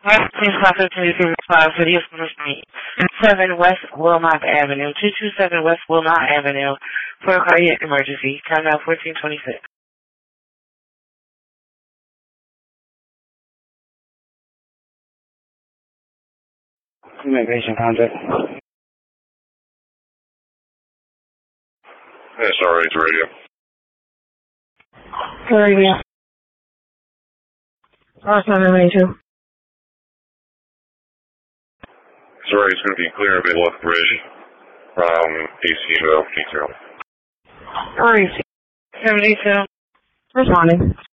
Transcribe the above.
Class 22 for the Street, 7 West Wilmot Avenue, 227 West Wilmot Avenue, for a cardiac emergency. Countdown 1426. Patient contact. SRH radio. Radio. R782. Sorry, it's going to be clear of a left bridge from ACO detail. R72. Responding.